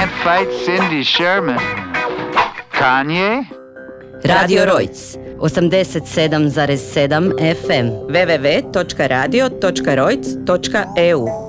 can't fight Cindy Sherman. Kanye? Radio Rojc, 87,7 FM, www.radio.rojc.eu.